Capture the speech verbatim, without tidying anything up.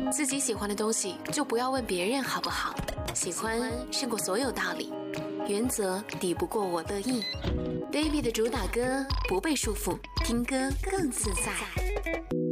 自己喜欢的东西就不要问别人好不好，喜欢胜过所有道理，原则抵不过我乐意。Baby 的主打歌不被束缚，听歌更自在。